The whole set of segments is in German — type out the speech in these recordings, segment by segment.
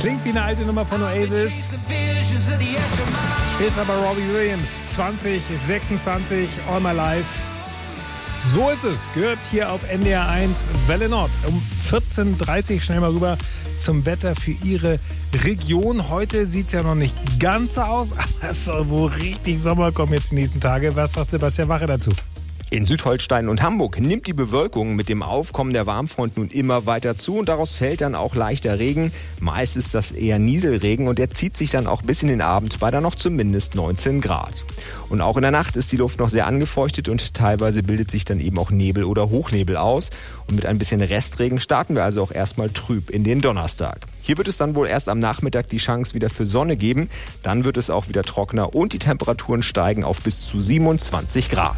Klingt wie eine alte Nummer von Oasis. Ist aber Robbie Williams, 2026, All My Life. So ist es, gehört hier auf NDR 1 Welle Nord. Um 14.30 Uhr schnell mal rüber zum Wetter für Ihre Region. Heute sieht es ja noch nicht ganz so aus, aber es soll wohl richtig Sommer kommen jetzt die nächsten Tage. Was sagt Sebastian Wache dazu? In Südholstein und Hamburg nimmt die Bewölkung mit dem Aufkommen der Warmfront nun immer weiter zu und daraus fällt dann auch leichter Regen. Meist ist das eher Nieselregen und der zieht sich dann auch bis in den Abend bei dann noch zumindest 19 Grad. Und auch in der Nacht ist die Luft noch sehr angefeuchtet und teilweise bildet sich dann eben auch Nebel oder Hochnebel aus. Und mit ein bisschen Restregen starten wir also auch erstmal trüb in den Donnerstag. Hier wird es dann wohl erst am Nachmittag die Chance wieder für Sonne geben. Dann wird es auch wieder trockener und die Temperaturen steigen auf bis zu 27 Grad.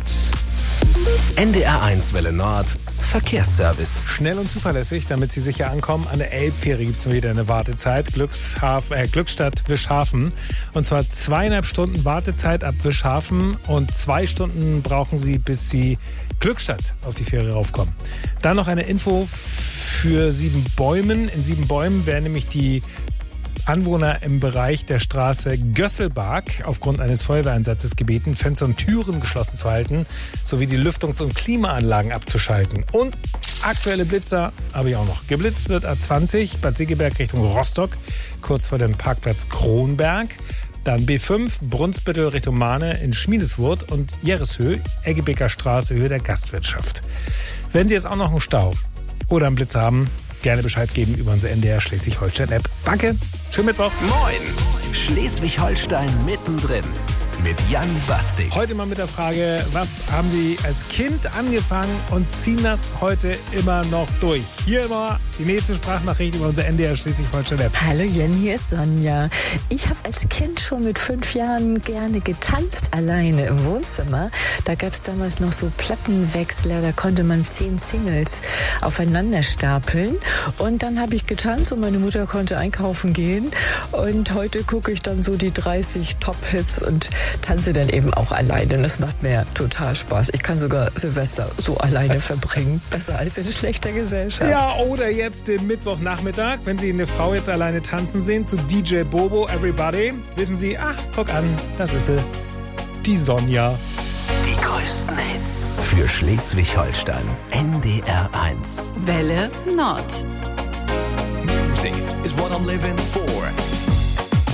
NDR 1 Welle Nord Verkehrsservice. Schnell und zuverlässig, damit Sie sicher ankommen. An der Elbfähre gibt es wieder eine Wartezeit. Glückstadt Wischhafen. Und zwar 2,5 Stunden Wartezeit ab Wischhafen und 2 Stunden brauchen Sie, bis Sie Glückstadt auf die Fähre raufkommen. Dann noch eine Info für Siebenbäumen. In Siebenbäumen werden nämlich die Anwohner im Bereich der Straße Gösselbark aufgrund eines Feuerwehreinsatzes gebeten, Fenster und Türen geschlossen zu halten, sowie die Lüftungs- und Klimaanlagen abzuschalten. Und aktuelle Blitzer habe ich auch noch. Geblitzt wird A20 Bad Segeberg Richtung Rostock, kurz vor dem Parkplatz Kronberg. Dann B5 Brunsbüttel Richtung Mahne in Schmiedeswurth und Jerreshöhe, Eggebeker Straße, Höhe der Gastwirtschaft. Wenn Sie jetzt auch noch einen Stau oder einen Blitz haben, gerne Bescheid geben über unsere NDR Schleswig-Holstein-App. Danke, schönen Mittwoch. Moin, Schleswig-Holstein mittendrin mit Jan Bastik. Heute mal mit der Frage, was haben Sie als Kind angefangen und ziehen das heute immer noch durch? Hier immer die nächste Sprachnachricht über unsere NDR Schleswig-Holstein-App. Hallo Jen, hier ist Sonja. Ich habe als Kind schon mit 5 Jahren gerne getanzt, alleine im Wohnzimmer. Da gab es damals noch so Plattenwechsler, da konnte man 10 Singles aufeinander stapeln. Und dann habe ich getanzt und meine Mutter konnte einkaufen gehen. Und heute gucke ich dann so die 30 Top-Hits und tanze dann eben auch alleine. Und das macht mir total Spaß. Ich kann sogar Silvester so alleine verbringen. Besser als in schlechter Gesellschaft. Ja, oder jetzt den Mittwochnachmittag, wenn Sie eine Frau jetzt alleine tanzen sehen, zu DJ Bobo, Everybody, wissen Sie, ach, guck an, das ist sie, die Sonja. Die größten Hits für Schleswig-Holstein. NDR 1 Welle Nord. Music is what I'm living for.